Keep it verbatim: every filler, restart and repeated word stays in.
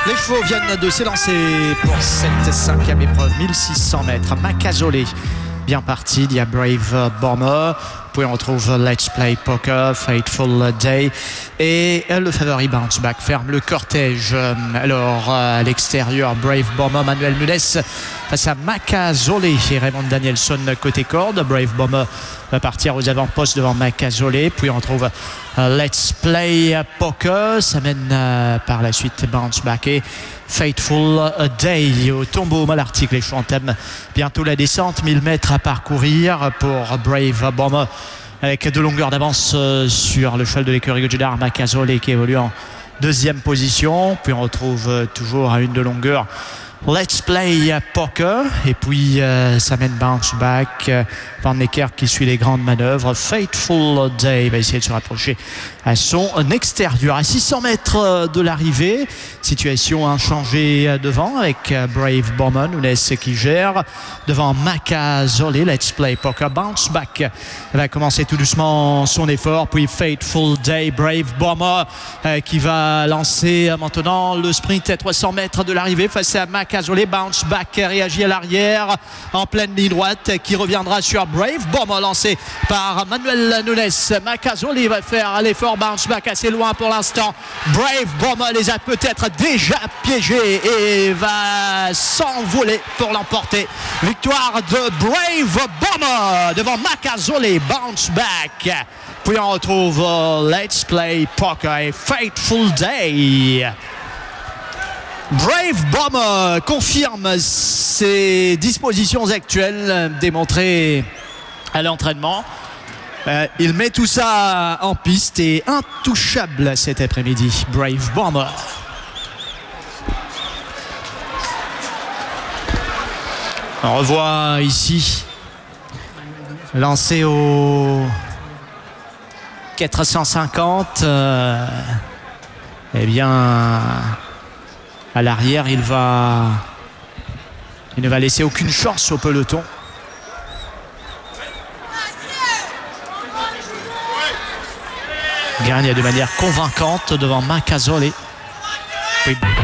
Les chevaux viennent de s'élancer pour cette cinquième épreuve, mille six cents mètres. Macazole, bien parti. Il y a Brave Bomber. Puis on retrouve Let's Play Poker, Fateful Day. Et le favori Bounce Back ferme le cortège. Alors à l'extérieur, Brave Bomber, Manuel Nunes face à Macazole et Raymond Danielson côté corde. Brave Bomber va partir aux avant-postes devant Macazole. Puis on trouve Let's Play Poker. Ça mène euh, par la suite Bounce Back et Fateful Day. Au tombeau Malartic, les chevaux entament bientôt la descente. mille mètres à parcourir pour Brave Bomber, avec deux longueurs d'avance sur le cheval de l'écurie Godard, Macazole, qui évolue en deuxième position. Puis on retrouve toujours à une de longueur Let's Play Poker. Et puis euh, ça mène Bounce Back. Van Necker qui suit les grandes manœuvres. Fateful Day va essayer de se rapprocher à son extérieur. À six cents mètres de l'arrivée, situation inchangée devant, avec Brave Bomber, Nunes qui gère devant Macazole. Let's Play Poker. Bounce Back va commencer tout doucement son effort. Puis Fateful Day, Brave Bomber euh, qui va lancer maintenant le sprint à trois cents mètres de l'arrivée face à Macazole. Bounce Back réagit à l'arrière en pleine ligne droite, qui reviendra sur Brave Bomber lancé par Manuel Nunes. Macazole va faire l'effort. Bounce Back assez loin pour l'instant. Brave Bomber les a peut-être déjà piégés et va s'envoler pour l'emporter. Victoire de Brave Bomber devant Macazole. Bounce Back. Puis on retrouve uh, Let's Play Poker et Fateful Day. Brave Bomber confirme ses dispositions actuelles démontrées à l'entraînement. Euh, il met tout ça en piste et intouchable cet après-midi. Brave Bomber. On revoit ici lancé au quatre cent cinquante. Euh, eh bien, à l'arrière, il va, il ne va laisser aucune chance au peloton. Gagne de manière convaincante devant Macazole. Oui.